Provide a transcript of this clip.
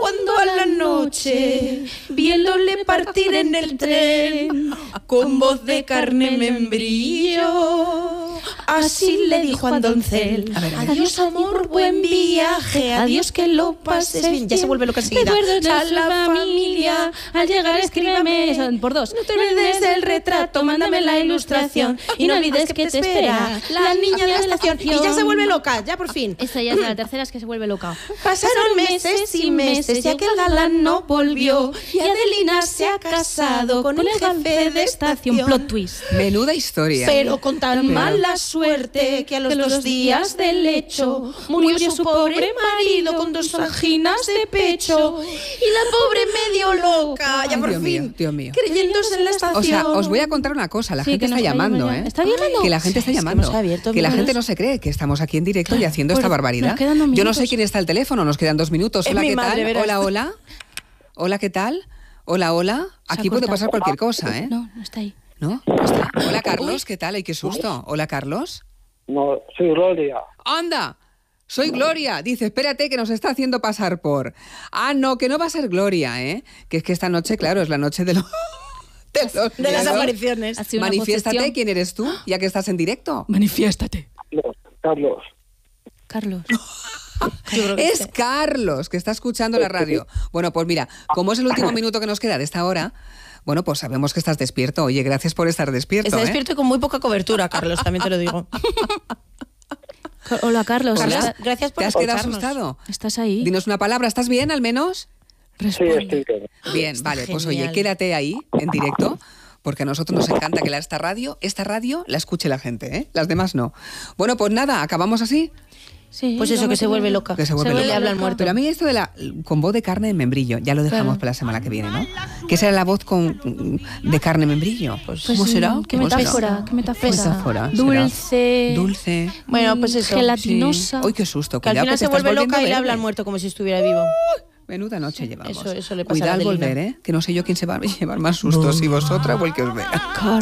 cuando a la noche, viéndole partir en el tren, con voz de carne membrillo, así le dijo a Doncel: adiós amor, buen viaje, adiós que lo pases bien. Ya se vuelve loca enseguida. A la familia, al llegar escríbeme por dos. No te olvides del retrato, mándame la ilustración y no olvides que te espera la niña de la estación. Y ya se vuelve loca, ya por fin. Esta ya es la tercera, es que se vuelve loca. Pasaron meses y meses y aquel galán no volvió y Adelina se ha casado con el jefe de estación. Plot twist. Menuda historia. Pero con tan mala suerte que a los 2 días del hecho murió su pobre marido con 2 anginas de pecho. Y la pobre medio loca, ya por Dios mío, fin, Dios mío. creyéndose en la estación. O sea, os voy a contar una cosa. La gente está llamando, ¿eh? ¿Está llamando? Que la gente está llamando. hemos abierto Que la números. gente no se cree que estamos aquí en directo y haciendo Pues esta barbaridad. nos quedan 2 Yo no sé minutos. quién está al teléfono. Nos quedan 2 minutos. Es Hola, mi ¿qué madre, tal? verás. Hola, hola. Hola, ¿qué tal? Hola, hola. Aquí puede cortado. pasar cualquier cosa, ¿eh? No, no está ahí. ¿No? No está. Hola, Carlos. ¿Qué tal? Ay, qué susto. Hola, Carlos. No, soy Gloria. ¡Anda! Soy Gloria. Dice, espérate que nos está haciendo pasar por... Ah, no, que no va a ser Gloria, ¿eh? Que es que esta noche, claro, es la noche de los... De las miedos. apariciones. Ha sido una Manifiéstate, posesión. ¿quién eres tú? Ya que estás en directo. Manifiéstate. Carlos. Carlos. Es Carlos, que está escuchando la radio. Bueno, pues mira, como es el último minuto que nos queda de esta hora, bueno, pues sabemos que estás despierto. Oye, gracias por estar despierto. Está ¿eh? despierto y con muy poca cobertura, Carlos, también te lo digo. Hola, Carlos. Hola. Gracias por ¿Te has quedado escucharnos. asustado? ¿Estás ahí? Dinos una palabra, ¿estás bien al menos? Sí, Responde. estoy bien. Bien, vale, pues oye, genial. quédate ahí en directo, porque a nosotros nos encanta que esta radio la escuche la gente, ¿eh? Las demás no. Bueno, pues nada, acabamos así. Sí, Pues eso, que se vuelve loca. Que se vuelve loca. Le habla al muerto. Pero a mí esto de la con voz de carne de membrillo, ya lo dejamos para la semana que viene, ¿no? ¿Qué será la voz de carne membrillo? Pues ¿Cómo será? ¿Qué ¿Cómo será? metáfora? ¿Qué metáfora? Metáfora, será. Dulce. Dulce. Bueno, pues eso. Gelatinosa. Sí. Uy, qué susto. Que al Cuidado final que se te estás vuelve volviendo loca y le verde. habla al muerto como si estuviera vivo. Menuda noche llevamos. Eso le pasa Cuidado a al Adelina. volver, ¿eh? Que no sé yo quién se va a llevar más sustos, si vosotras o el que os vea.